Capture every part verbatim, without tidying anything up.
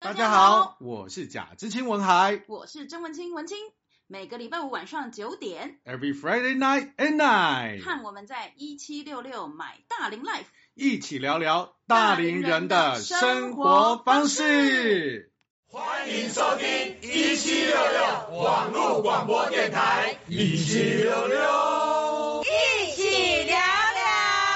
大家好，我是贾知青文海， 我是曾文清文清。每个礼拜五晚上九点 ，Every Friday night at night， 和我们在一七六六买大龄 Life 一起聊聊大龄人的生活方式。 欢迎收听一七六六网络广播电台，一七六六， 一起聊聊。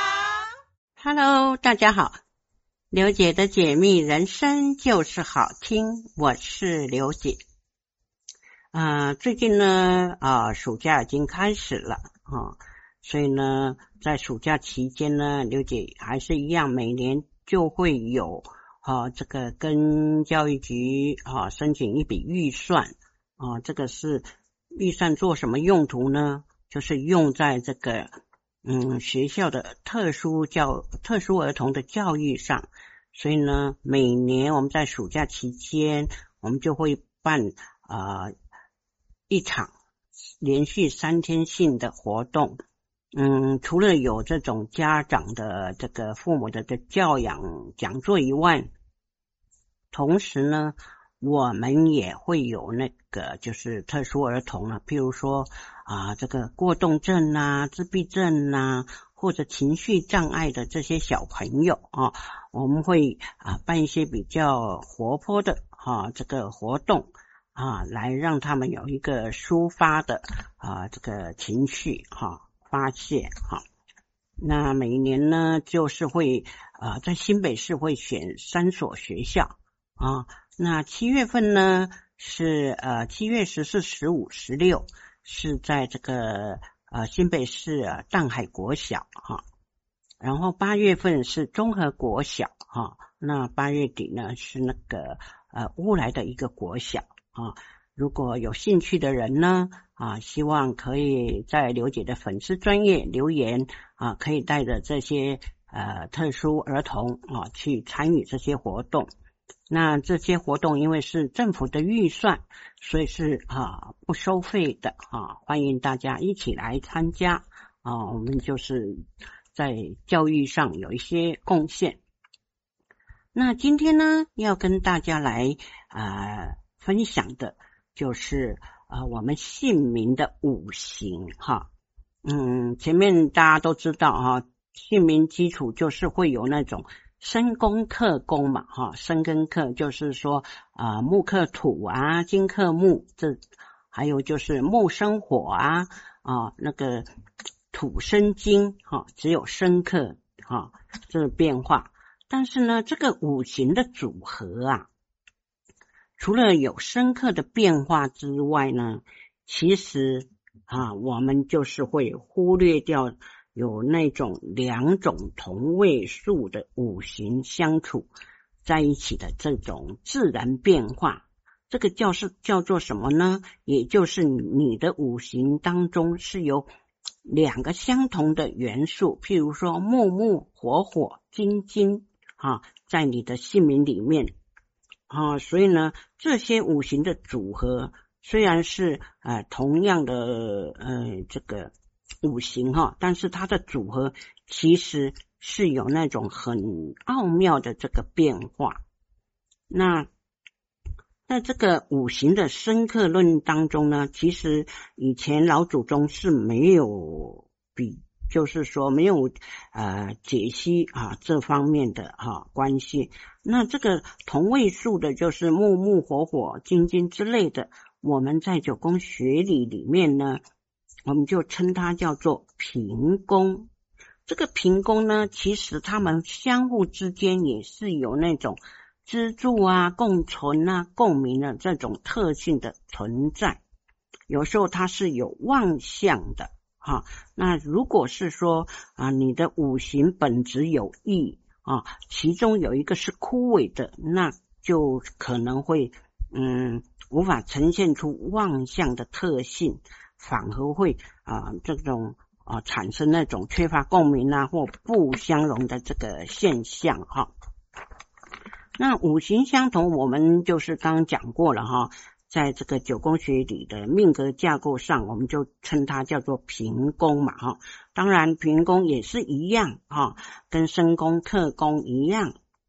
Hello， 大家好，刘姐的解密人生就是好听，我是刘姐。啊、呃，最近呢，啊、呃，暑假已经开始了啊、呃，所以呢，在暑假期间呢，刘姐还是一样，每年就会有啊、呃，这个跟教育局啊、呃、申请一笔预算啊、呃，这个是预算做什么用途呢？就是用在这个嗯学校的特殊教特殊儿童的教育上。所以呢，每年我们在暑假期间，我们就会办啊、呃、一场连续三天性的活动。嗯，除了有这种家长的这个父母的的教养讲座以外，同时呢，我们也会有那个就是特殊儿童呢，譬如说啊、呃、这个过动症啊、自闭症啊，或者情绪障碍的这些小朋友啊，我们会啊办一些比较活泼的啊这个活动啊，来让他们有一个抒发的啊这个情绪哈、啊、发泄哈、啊。那每一年呢，就是会啊在新北市会选三所学校啊。那七月份呢是呃七月十四、十五、十六是在这个呃新北市啊淡海国小哈、啊，然后八月份是中和国小哈、啊，那八月底呢是那个呃乌来的一个国小啊。如果有兴趣的人呢啊，希望可以在刘姐的粉丝专页留言啊，可以带着这些呃特殊儿童啊去参与这些活动。那这些活动因为是政府的预算，所以是啊不收费的啊，欢迎大家一起来参加啊，我们就是在教育上有一些贡献。那今天呢，要跟大家来啊、呃、分享的就是啊、呃、我们姓名的五行哈。嗯，前面大家都知道哈，姓名基础就是会有那种生宫克宫嘛哈，生跟克就是说啊、呃、木克土啊，金克木，这还有就是木生火啊啊那个土生金哈，只有生克哈这变化。但是呢，这个五行的组合啊，除了有生克的变化之外呢，其实啊我们就是会忽略掉有那种两种同位素的五行相处在一起的这种自然变化，这个叫是叫做什么呢？也就是你的五行当中是有两个相同的元素，譬如说木木、火火、金金啊，在你的姓名里面啊，所以呢，这些五行的组合虽然是呃同样的呃这个五行哈，但是它的组合其实是有那种很奥妙的这个变化。那在这个五行的生克论当中呢，其实以前老祖宗是没有比，就是说没有呃解析啊这方面的哈、啊、关系。那这个同位素的就是木木火火金金之类的，我们在九宫学理里面呢，我们就称它叫做平宫。这个平宫呢，其实它们相互之间也是有那种支柱啊、共存啊、共鸣的这种特性的存在。有时候它是有旺相的哈。那如果是说啊，你的五行本质有益啊，其中有一个是枯萎的，那就可能会嗯无法呈现出旺相的特性，反而会啊这种啊产生那种缺乏共鸣啊或不相容的这个现象哈。那五行相同，我们就是刚刚讲过了哈，在这个九宫学里的命格架构上，我们就称它叫做平宫嘛哈。当然平宫也是一样哈，跟申宫克宫一样，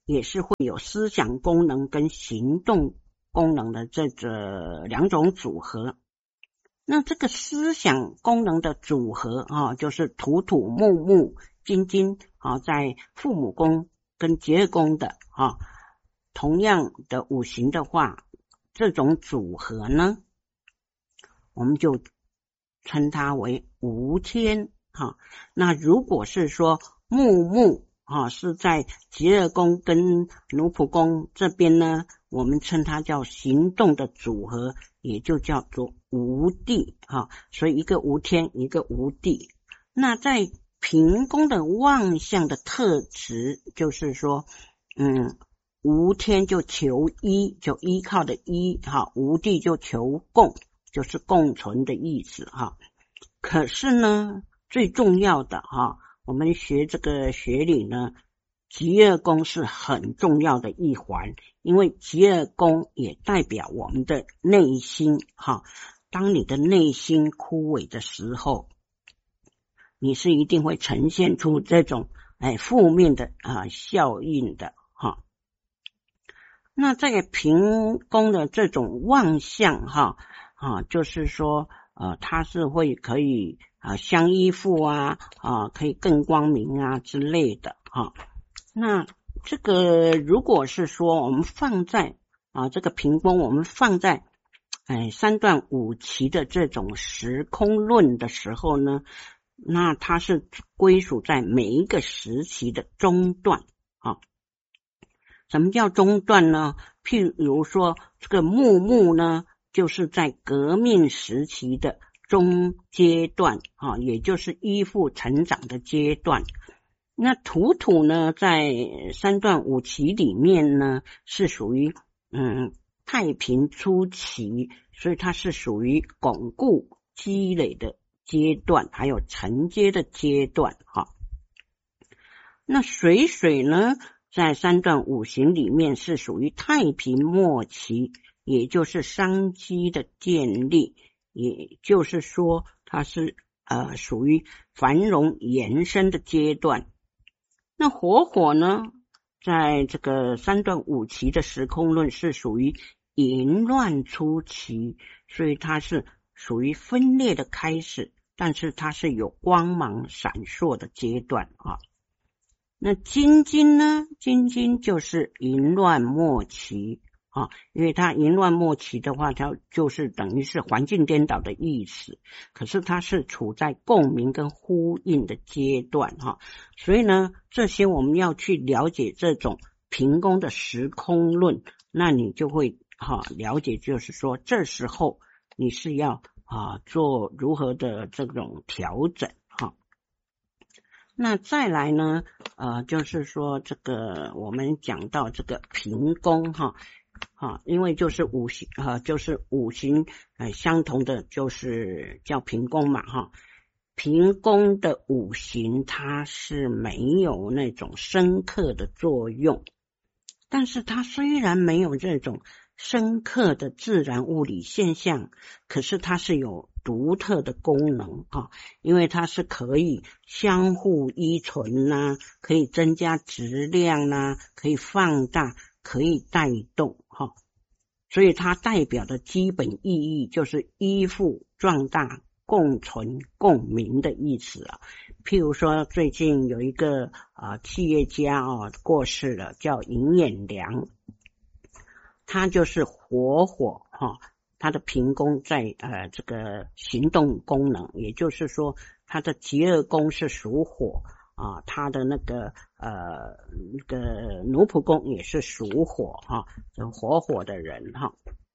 也是会有思想功能跟行动功能的这个两种组合。那这个思想功能的组合啊，就是土土木木金金啊，在父母宫跟疾厄宫的啊，同样的五行的话，这种组合呢，我们就称它为无天哈。那如果是说木木啊是在疾厄宫跟奴仆宫这边呢，我们称它叫行动的组合，也就叫做无地哈。所以一个无天，一个无地。那在平宫的旺相的特质，就是说，嗯，无天就求依，就依靠的依哈，无地就求共，就是共存的意思哈。可是呢，最重要的哈，我们学这个学理呢，疾厄宫是很重要的一环，因为疾厄宫也代表我们的内心哈。当你的内心枯萎的时候，你是一定会呈现出这种哎负面的啊效应的哈。那在平宫的这种旺相哈啊，就是说呃它是会可以啊相依附啊啊可以更光明啊之类的哈。那这个如果是说我们放在啊这个平宫，我们放在哎三段五期的这种时空论的时候呢，那它是归属在每一个时期的中段啊。什么叫中段呢？譬如说这个木木呢，就是在革命时期的中阶段啊，也就是依附成长的阶段。那土土呢，在三段五期里面呢，是属于嗯太平初期，所以它是属于巩固积累的阶段，还有承接的阶段哈。那水水呢，在三段五行里面是属于太平末期，也就是商机的建立，也就是说它是呃属于繁荣延伸的阶段。那火火呢，在这个三段五期的时空论是属于淫乱初期，所以它是属于分裂的开始，但是它是有光芒闪烁的阶段啊。那金金呢，金金就是淫乱末期啊，因为它淫乱末期的话，它就是等于是环境颠倒的意思，可是它是处在共鸣跟呼应的阶段哈。所以呢，这些我们要去了解这种平宫的时空论，那你就会哈了解，就是说这时候你是要啊做如何的这种调整哈。那再来呢，呃，就是说这个我们讲到这个平宫哈，啊，因为就是五行啊、呃，就是五行呃相同的，就是叫平宫嘛哈。平宫的五行它是没有那种深刻的作用，但是它虽然没有这种深刻的自然物理现象，可是它是有独特的功能啊，因为它是可以相互依存呐、啊，可以增加质量呐、啊，可以放大，可以带动哈、啊，所以它代表的基本意义就是依附、壮大、共存、共鸣的意思啊。譬如说最近有一个啊、呃、企业家啊过世了，叫尹衍良，他就是火火哈、啊，他的平宫在呃这个行动功能，也就是说他的疾厄宫是属火啊，他的那个呃那个奴仆宫也是属火哈，就、啊、火火的人哈。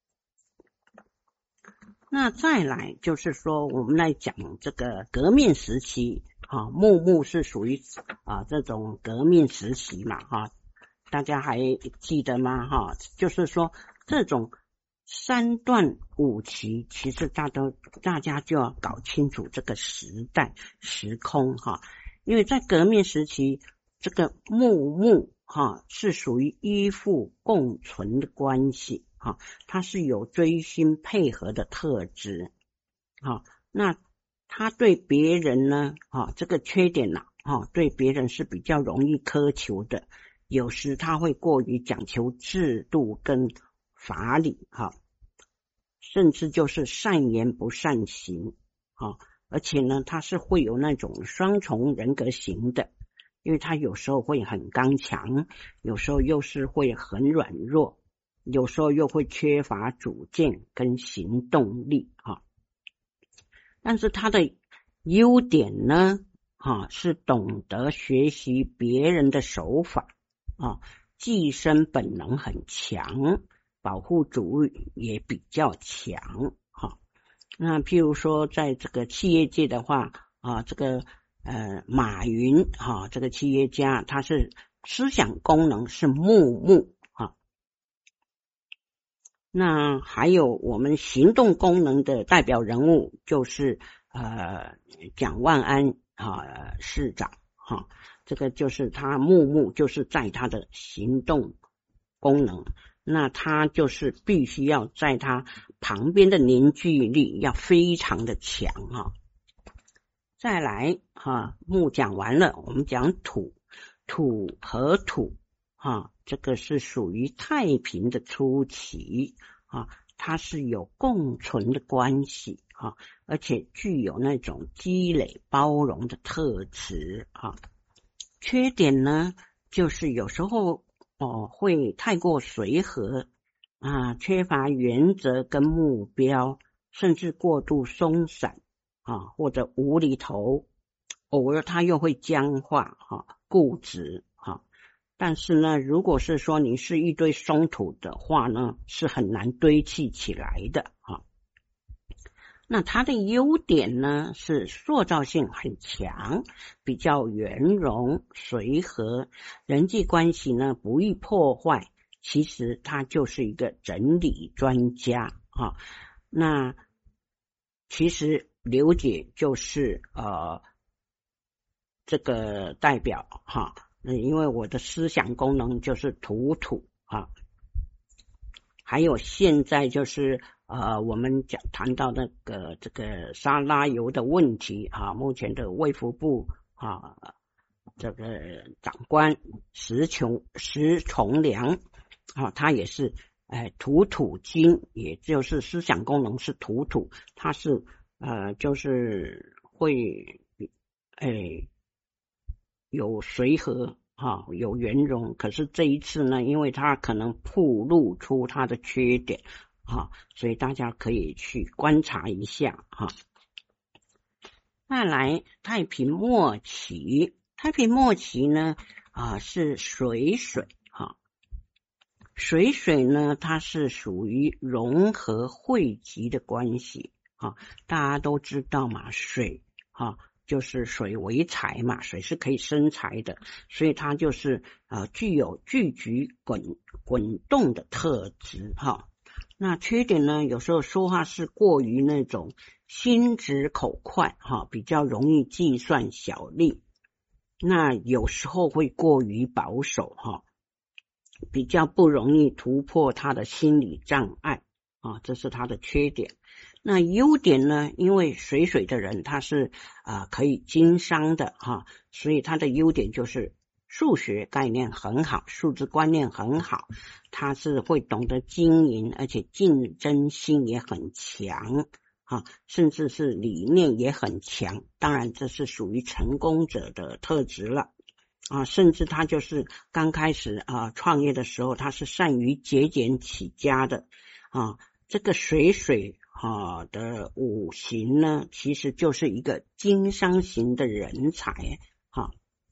那再来就是说我们来讲这个革命时期啊，木木是属于啊这种革命时期嘛哈，大家还记得吗哈？就是说这种三段五期，其实大家大家就要搞清楚这个时代时空哈，因为在革命时期，这个木木哈是属于依附共存的关系哈，它是有追星配合的特质哈，那他对别人呢啊这个缺点呢啊对别人是比较容易苛求的， 有时他会过于讲求制度跟法理哈，甚至就是善言不善行啊，而且呢，他是会有那种双重人格型的，因为他有时候会很刚强，有时候又是会很软弱，有时候又会缺乏主见跟行动力啊。但是他的优点呢，啊，是懂得学习别人的手法啊，寄生本能很强，保护主义也比较强哈。那譬如说，在这个企业界的话啊，这个呃马云哈、啊，这个企业家他是思想功能是木木啊。那还有我们行动功能的代表人物就是呃蒋万安啊市长哈、啊，这个就是他木木就是在他的行动功能。那他就是必须要在他旁边的凝聚力要非常的强哈。再来哈，木讲完了，我们讲土，土和土哈，这个是属于太平的初期啊，它是有共存的关系啊，而且具有那种积累包容的特质啊。缺点呢，就是有时候哦，会太过随和啊，缺乏原则跟目标，甚至过度松散啊，或者无厘头，偶尔他又会僵化哈、啊，固执哈、啊。但是呢，如果是说你是一堆松土的话呢，是很难堆砌起来的啊。那它的优点呢是塑造性很强，比较圆融随和，人际关系呢不易破坏，其实它就是一个整理专家啊。那其实刘姐就是呃这个代表哈，因为我的思想功能就是土土啊，还有现在就是呃，我们讲谈到那个这个沙拉油的问题啊，目前的卫福部啊，这个长官石琼石崇良啊，他也是哎土土金，也就是思想功能是土土，他是呃就是会哎有随和啊，有圆融，可是这一次呢，因为他可能暴露出他的缺点。啊，所以大家可以去观察一下哈。再来，太平末期，太平末期呢啊是水水哈，水水呢它是属于融合汇集的关系啊，大家都知道嘛，水啊就是水为财嘛，水是可以生财的，所以它就是呃具有聚集滚滚动的特质哈。那缺点呢，有时候说话是过于那种心直口快哈，比较容易计算小利，那有时候会过于保守哈，比较不容易突破他的心理障碍啊，这是他的缺点。那优点呢，因为水水的人他是啊、呃、可以经商的哈，所以他的优点就是数学概念很好，数字观念很好，他是会懂得经营，而且竞争心也很强啊，甚至是理念也很强，当然这是属于成功者的特质了啊，甚至他就是刚开始啊创业的时候，他是善于节俭起家的啊，这个水水啊的五行呢，其实就是一个经商型的人才哈。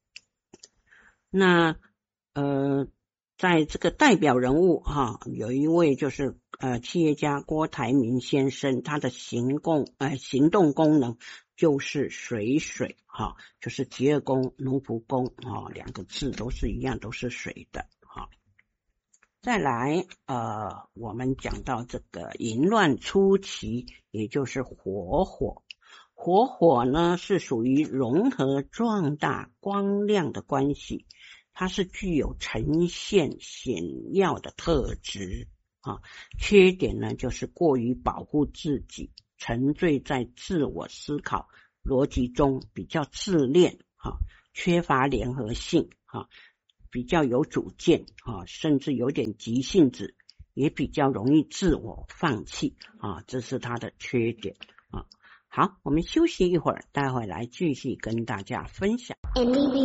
那呃，在这个代表人物哈，有一位就是呃企业家郭台铭先生，他的行动呃行动功能就是水水哈，就是疾厄宫、奴仆宫啊，两个字都是一样，都是水的哈。再来呃，我们讲到这个淫乱初期，也就是火火。火火呢是属于融合壮大光亮的关系，它是具有呈现显耀的特质啊。缺点呢就是过于保护自己，沉醉在自我思考逻辑中，比较自恋啊，缺乏联合性啊。 比较有主见啊，甚至有点急性子，也比较容易自我放弃啊，这是他的缺点啊。好，我们休息一会儿，待会来继续跟大家分享。